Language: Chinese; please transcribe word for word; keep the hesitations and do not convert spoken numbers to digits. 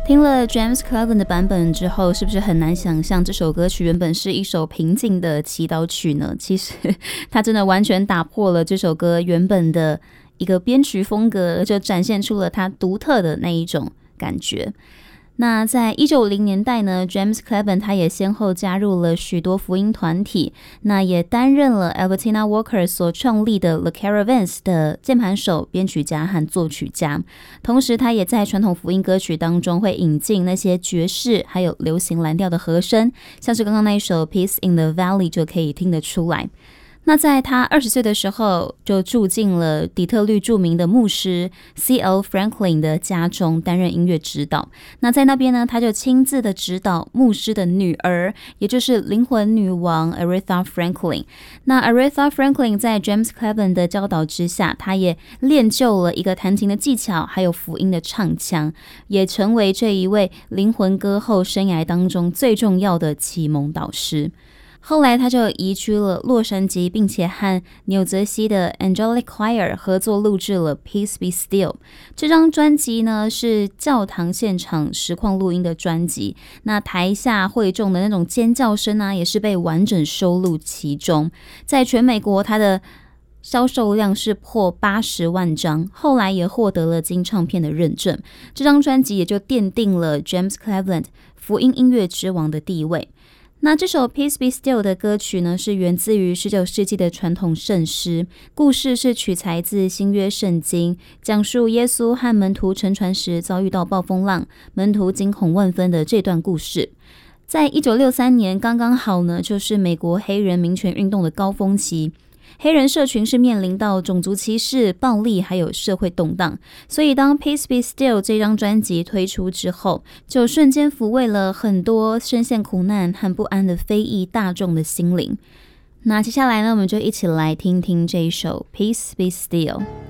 听了 James Cleveland 的版本之后，是不是很难想象这首歌曲原本是一首平静的祈祷曲呢？其实它真的完全打破了这首歌原本的一个编曲风格，就展现出了它独特的那一种感觉。那在一九五零年代呢 James Cleveland 他也先后加入了许多福音团体，那也担任了 Albertina Walker 所创立的 The Caravans 的键盘手、编曲家和作曲家。同时他也在传统福音歌曲当中会引进那些爵士还有流行蓝调的和声，像是刚刚那一首 Peace in the Valley 就可以听得出来。那在他二十岁的时候，就住进了底特律著名的牧师 C L Franklin 的家中担任音乐指导。那在那边呢，他就亲自的指导牧师的女儿，也就是灵魂女王 Aretha Franklin。那 Aretha Franklin 在 James Cleveland 的教导之下，他也练就了一个弹琴的技巧，还有福音的唱腔，也成为这一位灵魂歌后生涯当中最重要的启蒙导师。后来他就移居了洛杉矶，并且和纽泽西的 Angelic Choir 合作录制了 Peace Be Still。 这张专辑呢是教堂现场实况录音的专辑，那台下会众的那种尖叫声啊，也是被完整收录其中。在全美国它的销售量是破八十万张，后来也获得了金唱片的认证。这张专辑也就奠定了 James Cleveland 福音音乐之王的地位。那这首 Peace Be Still 的歌曲呢，是源自于十九世纪的传统圣诗，故事是取材自新约圣经，讲述耶稣和门徒乘船时遭遇到暴风浪，门徒惊恐万分的这段故事。在一九六三年刚刚好呢，就是美国黑人民权运动的高峰期，黑人社群是面临到种族歧视、暴力还有社会动荡，所以当 Peace Be Still 这张专辑推出之后，就瞬间抚慰了很多深陷苦难和不安的非裔大众的心灵。那接下来呢，我们就一起来听听这一首 Peace Be Still。